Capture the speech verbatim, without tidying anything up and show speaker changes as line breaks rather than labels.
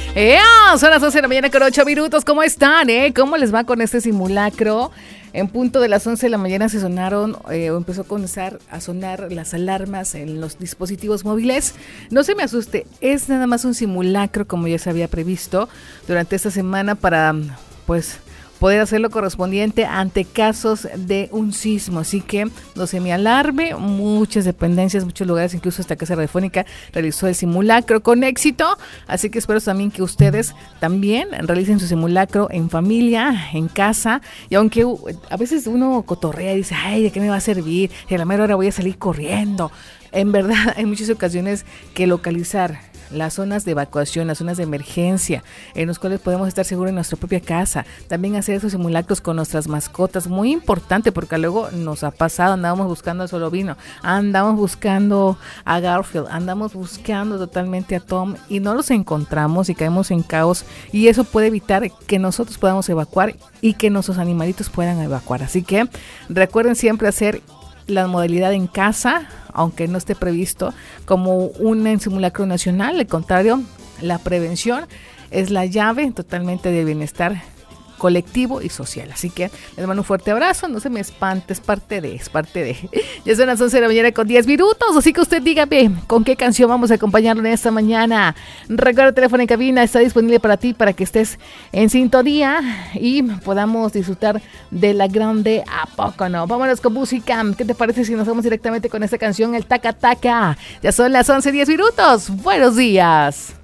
¡Ea! Son las once de la mañana con ocho minutos. ¿Cómo están? Eh? ¿Cómo les va con este simulacro? En punto de las once de la mañana se sonaron, eh, o empezó a comenzar a sonar las alarmas en los dispositivos móviles. No se me asuste, es nada más un simulacro como ya se había previsto durante esta semana para, pues, poder hacer lo correspondiente ante casos de un sismo. Así que no se me alarme, muchas dependencias, muchos lugares, incluso esta Casa Radiofónica realizó el simulacro con éxito. Así que espero también que ustedes también realicen su simulacro en familia, en casa. Y aunque a veces uno cotorrea y dice, ay, ¿de qué me va a servir? Y a la mera hora voy a salir corriendo. En verdad, hay muchas ocasiones que localizar las zonas de evacuación, las zonas de emergencia, en los cuales podemos estar seguros en nuestra propia casa. También hacer esos simulacros con nuestras mascotas, muy importante, porque luego nos ha pasado, andábamos buscando a Solovino, andamos buscando a Garfield, andamos buscando totalmente a Tom y no los encontramos y caemos en caos, y eso puede evitar que nosotros podamos evacuar y que nuestros animalitos puedan evacuar. Así que recuerden siempre hacer la modalidad en casa, aunque no esté previsto como un simulacro nacional. Al contrario, la prevención es la llave totalmente de bienestar colectivo y social. Así que les mando un fuerte abrazo, no se me espante, es parte de, es parte de. Ya son las once de la mañana con diez minutos, así que usted dígame con qué canción vamos a acompañarlo en esta mañana. Recuerda, el teléfono en cabina está disponible para ti, para que estés en sintonía y podamos disfrutar de la grande ¿a poco no? Vámonos con música. ¿Qué te parece si nos vamos directamente con esta canción, el Taca Taca? Ya son las once diez minutos. Buenos días.